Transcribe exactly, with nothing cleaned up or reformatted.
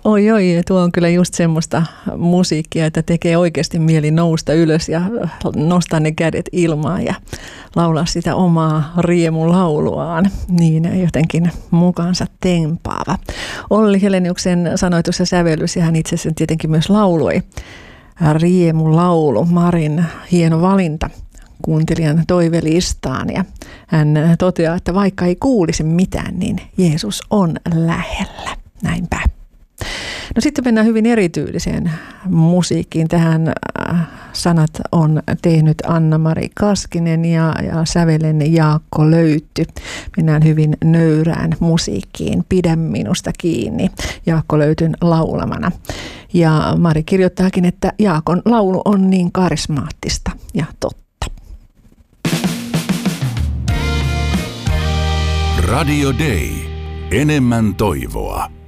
Oi oi, tuo on kyllä just semmoista musiikkia, että tekee oikeasti mieli nousta ylös ja nostaa ne kädet ilmaan ja laulaa sitä omaa riemulauluaan. Niin jotenkin mukaansa tempaava. Olli Heleniuksen sanoitus ja sävellys, ja hän itse asiassa tietenkin myös lauloi. Riemulaulu, Marin hieno valinta kuuntelijan toivelistaan, ja hän toteaa, että vaikka ei kuulisi mitään, niin Jeesus on lähellä. Näinpä. No sitten mennään hyvin erityyliseen musiikkiin. Tähän sanat on tehnyt Anna-Mari Kaskinen ja, ja sävelen Jaakko Löytty. Mennään hyvin nöyrään musiikkiin. Pidä minusta kiinni Jaakko Löytyn laulamana. Ja Mari kirjoittaakin, että Jaakon laulu on niin karismaattista ja totta. Radio Day. Enemmän toivoa.